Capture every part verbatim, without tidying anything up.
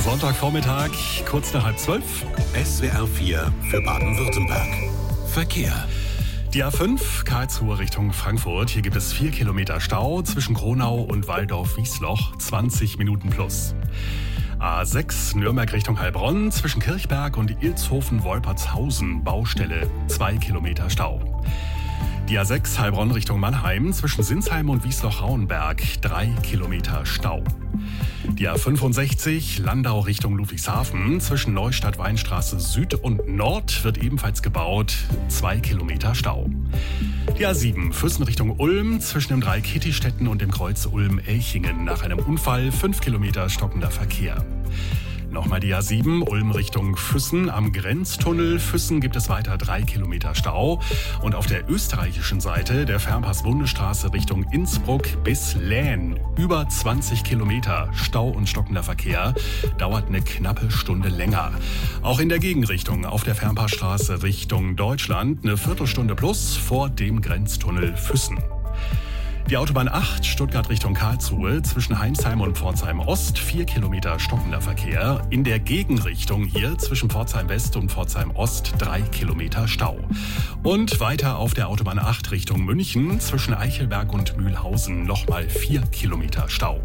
Sonntagvormittag, kurz nach halb zwölf. S W R vier für Baden-Württemberg. Verkehr. Die A fünf, Karlsruhe Richtung Frankfurt. Hier gibt es vier Kilometer Stau zwischen Kronau und Waldorf-Wiesloch, zwanzig Minuten plus. A sechs, Nürnberg Richtung Heilbronn, zwischen Kirchberg und Ilshofen-Wolpertshausen, Baustelle, zwei Kilometer Stau. Die A sechs, Heilbronn Richtung Mannheim, zwischen Sinsheim und Wiesloch-Rauenberg, drei Kilometer Stau. Die A fünfundsechzig, Landau Richtung Ludwigshafen, zwischen Neustadt-Weinstraße Süd und Nord wird ebenfalls gebaut, zwei Kilometer Stau. Die A sieben, Füssen Richtung Ulm, zwischen dem Dreieck Hittistetten und dem Kreuz Ulm-Elchingen, nach einem Unfall fünf Kilometer stockender Verkehr. Nochmal die A sieben, Ulm Richtung Füssen. Am Grenztunnel Füssen gibt es weiter drei Kilometer Stau. Und auf der österreichischen Seite der Fernpass-Bundesstraße Richtung Innsbruck bis Laen über zwanzig Kilometer Stau und stockender Verkehr. Dauert eine knappe Stunde länger. Auch in der Gegenrichtung auf der Fernpassstraße Richtung Deutschland eine Viertelstunde plus vor dem Grenztunnel Füssen. Die Autobahn acht, Stuttgart Richtung Karlsruhe, zwischen Heinsheim und Pforzheim Ost, vier Kilometer stockender Verkehr. In der Gegenrichtung hier zwischen Pforzheim West und Pforzheim Ost, drei Kilometer Stau. Und weiter auf der Autobahn acht Richtung München, zwischen Eichelberg und Mühlhausen, nochmal vier Kilometer Stau.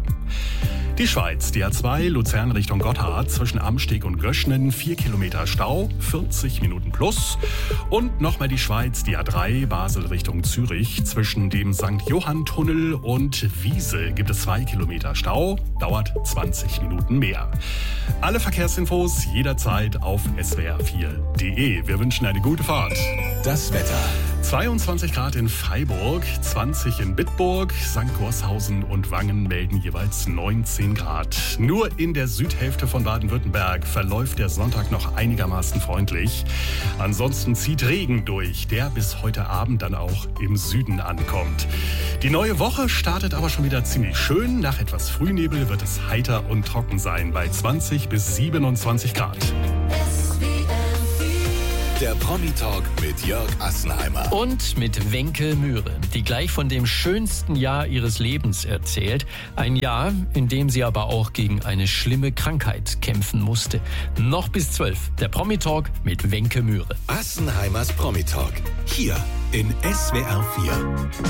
Die Schweiz, die A zwei, Luzern Richtung Gotthard, zwischen Amsteg und Göschnen, vier Kilometer Stau, vierzig Minuten plus. Und nochmal die Schweiz, die A drei, Basel Richtung Zürich, zwischen dem Sankt Johann-Tunnel und Wiese gibt es zwei Kilometer Stau, dauert zwanzig Minuten mehr. Alle Verkehrsinfos jederzeit auf S W R vier punkt de. Wir wünschen eine gute Fahrt. Das Wetter. zweiundzwanzig Grad in Freiburg, zwanzig in Bitburg, Sankt Gorshausen und Wangen melden jeweils neunzehn Grad. Nur in der Südhälfte von Baden-Württemberg verläuft der Sonntag noch einigermaßen freundlich. Ansonsten zieht Regen durch, der bis heute Abend dann auch im Süden ankommt. Die neue Woche startet aber schon wieder ziemlich schön. Nach etwas Frühnebel wird es heiter und trocken sein bei zwanzig bis siebenundzwanzig Grad. Der Promi-Talk mit Jörg Assenheimer. Und mit Wenke Mühre, die gleich von dem schönsten Jahr ihres Lebens erzählt. Ein Jahr, in dem sie aber auch gegen eine schlimme Krankheit kämpfen musste. Noch bis zwölf, der Promi-Talk mit Wenke Mühre. Assenheimers Promi-Talk. Hier in S W R vier.